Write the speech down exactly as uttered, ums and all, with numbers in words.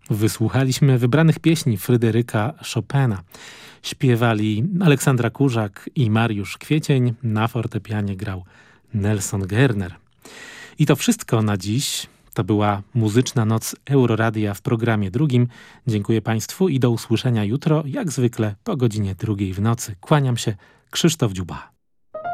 Wysłuchaliśmy wybranych pieśni Fryderyka Chopina. Śpiewali Aleksandra Kurzak i Mariusz Kwiecień. Na fortepianie grał Nelson Gerner. I to wszystko na dziś. To była Muzyczna Noc Euroradia w programie drugim. Dziękuję Państwu i do usłyszenia jutro, jak zwykle po godzinie drugiej w nocy. Kłaniam się, Krzysztof Dziuba.